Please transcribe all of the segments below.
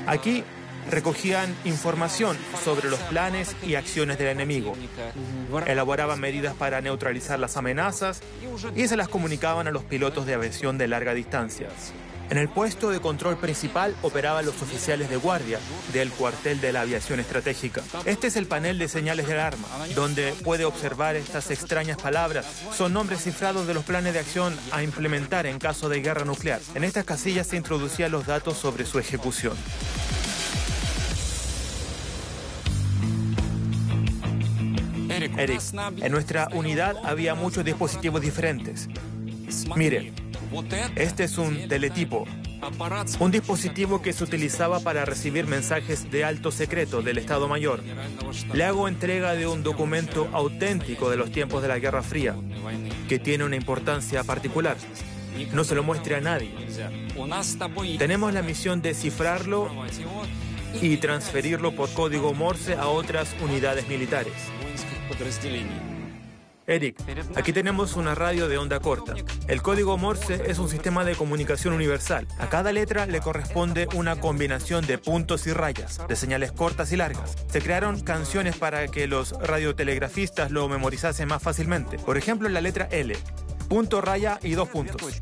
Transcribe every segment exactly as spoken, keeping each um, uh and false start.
Aquí recogían información sobre los planes y acciones del enemigo. Elaboraban medidas para neutralizar las amenazas y se las comunicaban a los pilotos de aviación de larga distancia. En el puesto de control principal operaban los oficiales de guardia del cuartel de la aviación estratégica. Este es el panel de señales de alarma, donde puede observar estas extrañas palabras. Son nombres cifrados de los planes de acción a implementar en caso de guerra nuclear. En estas casillas se introducían los datos sobre su ejecución. Eric, en nuestra unidad había muchos dispositivos diferentes. Mire, este es un teletipo, un dispositivo que se utilizaba para recibir mensajes de alto secreto del Estado Mayor. Le hago entrega de un documento auténtico de los tiempos de la Guerra Fría, que tiene una importancia particular. No se lo muestre a nadie. Tenemos la misión de cifrarlo y transferirlo por código Morse a otras unidades militares. Eric, aquí tenemos una radio de onda corta. El código Morse es un sistema de comunicación universal. A cada letra le corresponde una combinación de puntos y rayas, de señales cortas y largas. Se crearon canciones para que los radiotelegrafistas lo memorizasen más fácilmente. Por ejemplo, la letra L, punto, raya y dos puntos.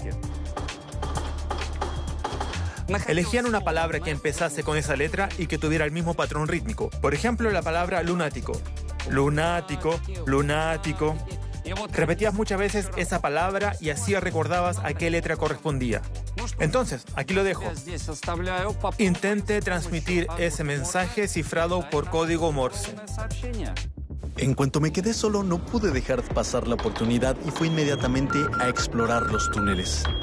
Elegían una palabra que empezase con esa letra y que tuviera el mismo patrón rítmico. Por ejemplo, la palabra lunático. Lunático, lunático. Repetías muchas veces esa palabra y así recordabas a qué letra correspondía. Entonces, aquí lo dejo. Intente transmitir ese mensaje cifrado por código Morse. En cuanto me quedé solo, no pude dejar pasar la oportunidad y fui inmediatamente a explorar los túneles.